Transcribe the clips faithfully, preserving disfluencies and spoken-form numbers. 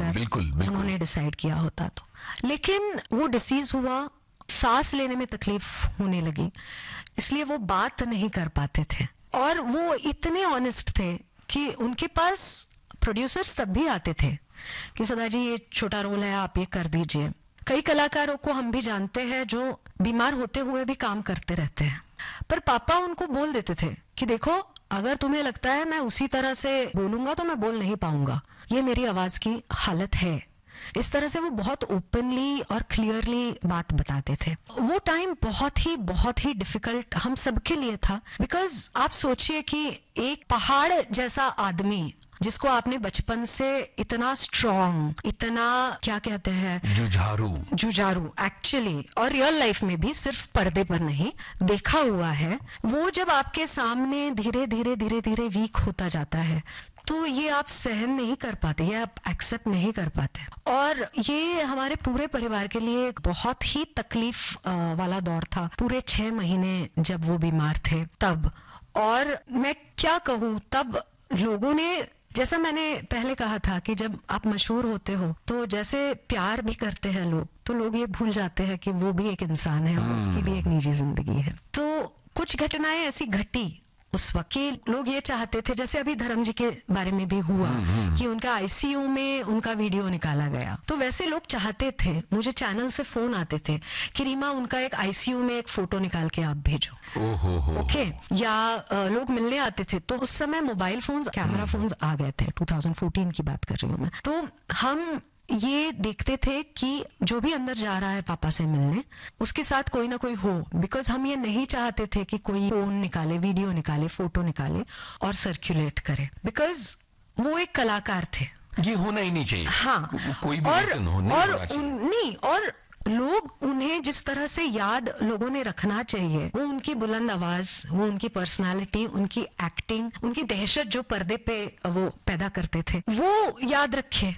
अगर बिल्कुल, बिल्कुल। उन्होंने डिसाइड किया होता तो। लेकिन वो डिसीज हुआ, सांस लेने में तकलीफ होने लगी, इसलिए वो बात नहीं कर पाते थे। और वो इतने ऑनेस्ट थे कि उनके पास प्रोड्यूसर्स तब भी आते थे कि सदा जी ये छोटा रोल है, आप ये कर दीजिए। कई कलाकारों को हम भी जानते हैं जो बीमार होते हुए भी काम करते रहते हैं, पर पापा उनको बोल देते थे कि देखो, अगर तुम्हें लगता है मैं उसी तरह से बोलूंगा तो मैं बोल नहीं पाऊंगा, ये मेरी आवाज की हालत है। इस तरह से वो बहुत ओपनली और क्लियरली बात बताते थे। वो टाइम बहुत ही बहुत ही डिफिकल्ट हम सबके लिए था, बिकॉज आप सोचिए कि एक पहाड़ जैसा आदमी जिसको आपने बचपन से इतना स्ट्रॉन्ग, इतना क्या कहते हैं, जुझारू जुझारू एक्चुअली और रियल लाइफ में भी, सिर्फ पर्दे पर नहीं, देखा हुआ है, वो जब आपके सामने धीरे धीरे धीरे धीरे वीक होता जाता है तो ये आप सहन नहीं कर पाते, ये आप एक्सेप्ट नहीं कर पाते। और ये हमारे पूरे परिवार के लिए एक बहुत ही तकलीफ वाला दौर था, पूरे छह महीने जब वो बीमार थे तब। और मैं क्या कहूँ, तब लोगों ने, जैसा मैंने पहले कहा था कि जब आप मशहूर होते हो तो जैसे प्यार भी करते हैं लोग, तो लोग ये भूल जाते हैं कि वो भी एक इंसान है और उसकी भी एक निजी जिंदगी है। तो कुछ घटनाएं ऐसी घटी उस वक्त कि लोग ये चाहते थे, जैसे अभी धर्म जी के बारे में भी हुआ कि उनका आईसीयू में उनका वीडियो निकाला गया, तो वैसे लोग चाहते थे, मुझे चैनल से फोन आते थे कि रीमा उनका एक आईसीयू में एक फोटो निकाल के आप भेजो। ओहो हो। ओके, या आ, लोग मिलने आते थे, तो उस समय मोबाइल फोन्स, कैमरा फोन्स आ गए थे, दो हज़ार चौदह की बात कर रही हूँ मैं। तो हम ये देखते थे कि जो भी अंदर जा रहा है पापा से मिलने, उसके साथ कोई ना कोई हो, बिकॉज हम ये नहीं चाहते थे कि कोई फोन निकाले, वीडियो निकाले, फोटो निकाले और सर्कुलेट करे, बिकॉज वो एक कलाकार थे। ये होना ही नहीं चाहिए। हाँ, को, कोई भी और, रीजन हो, नहीं और होना चाहिए। उन, नहीं, और लोग उन्हें जिस तरह से याद लोगों ने रखना चाहिए, वो उनकी बुलंद आवाज, वो उनकी पर्सनालिटी, उनकी एक्टिंग, उनकी दहशत जो पर्दे पे वो पैदा करते थे, वो याद रखे।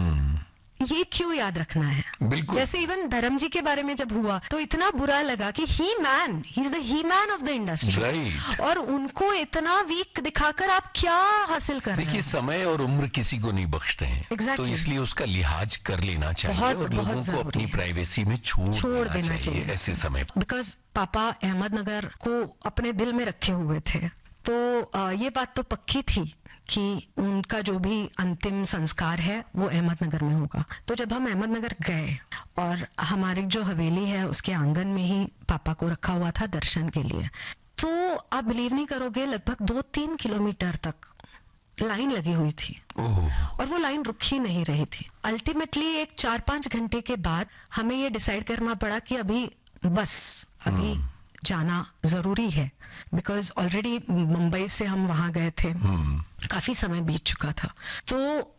ये क्यों याद रखना है? बिल्कुल। जैसे इवन धर्म जी के बारे में जब हुआ तो इतना बुरा लगा कि ही man, he is the he man of the industry, right. और उनको इतना वीक दिखाकर आप क्या हासिल कर रहे हैं? देखिए, समय और उम्र किसी को नहीं बख्शते हैं। Exactly. तो इसलिए उसका लिहाज कर लेना चाहिए बहुत, और बहुत लोगों को जरूरी अपनी है। प्राइवेसी में छोड़, छोड़ देना, देना चाहिए, चाहिए ऐसे समय। बिकॉज पापा अहमदनगर को अपने दिल में रखे हुए थे, तो आ, ये बात तो पक्की थी कि उनका जो भी अंतिम संस्कार है वो अहमदनगर में होगा। तो जब हम अहमदनगर गए और हमारी जो हवेली है उसके आंगन में ही पापा को रखा हुआ था दर्शन के लिए, तो आप बिलीव नहीं करोगे, लगभग दो तीन किलोमीटर तक लाइन लगी हुई थी और वो लाइन रुक ही नहीं रही थी। अल्टीमेटली एक चार पांच घंटे के बाद हमें ये डिसाइड करना पड़ा कि अभी बस, अभी जाना जरूरी है, बिकॉज ऑलरेडी मुंबई से हम वहां गए थे, काफी समय बीत चुका था। तो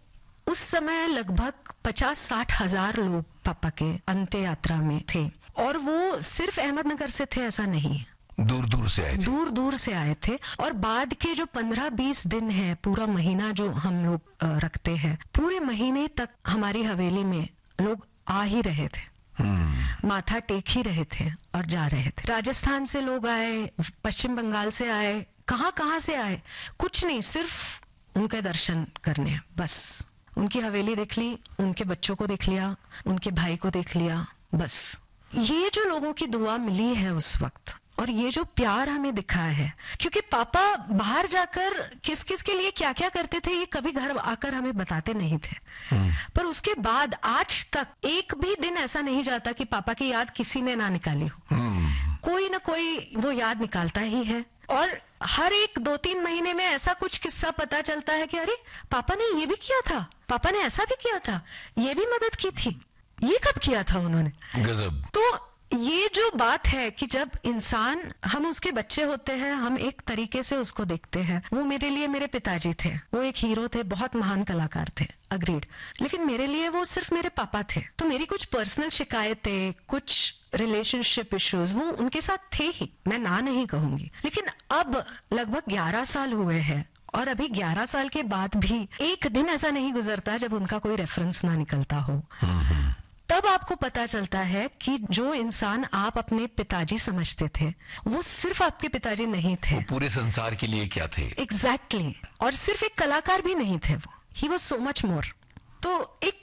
उस समय लगभग पचास साठ हजार लोग पापा के अंत्य यात्रा में थे, और वो सिर्फ अहमदनगर से थे ऐसा नहीं, दूर दूर से आए थे। दूर दूर से आए थे। और बाद के जो पंद्रह बीस दिन है, पूरा महीना जो हम लोग रखते हैं, पूरे महीने तक हमारी हवेली में लोग आ ही रहे थे, माथा टेक ही रहे थे और जा रहे थे। राजस्थान से लोग आए, पश्चिम बंगाल से आए, कहाँ कहाँ से आए, कुछ नहीं, सिर्फ उनके दर्शन करने, बस उनकी हवेली देख ली, उनके बच्चों को देख लिया, उनके भाई को देख लिया, बस। ये जो लोगों की दुआ मिली है उस वक्त, और ये जो प्यार हमें दिखा है, क्योंकि पापा बाहर जाकर किस किस के लिए क्या क्या करते थे ये कभी घर आकर हमें बताते नहीं थे, पर उसके बाद आज तक एक भी दिन ऐसा नहीं जाता कि पापा की याद किसी ने ना निकाली हो। कोई ना कोई वो याद निकालता ही है, और हर एक दो तीन महीने में ऐसा कुछ किस्सा पता चलता है कि अरे पापा ने ये भी किया था, पापा ने ऐसा भी किया था, ये भी मदद की थी, ये कब किया था उन्होंने। गजब। तो ये जो बात है कि जब इंसान, हम उसके बच्चे होते हैं, हम एक तरीके से उसको देखते हैं। वो मेरे लिए मेरे पिताजी थे, वो एक हीरो थे, बहुत महान कलाकार थे, अग्रीड, लेकिन मेरे लिए वो सिर्फ मेरे पापा थे। तो मेरी कुछ पर्सनल शिकायतें, कुछ रिलेशनशिप इश्यूज वो उनके साथ थे ही, मैं ना नहीं कहूंगी। लेकिन अब लगभग ग्यारह साल हुए हैं, और अभी ग्यारह साल के बाद भी एक दिन ऐसा नहीं गुजरता जब उनका कोई रेफरेंस ना निकलता हो। तब आपको पता चलता है कि जो इंसान आप अपने पिताजी समझते थे, वो सिर्फ आपके पिताजी नहीं थे, वो पूरे संसार के लिए क्या थे। Exactly exactly. और सिर्फ एक कलाकार भी नहीं थे वो, he was so much more. तो एक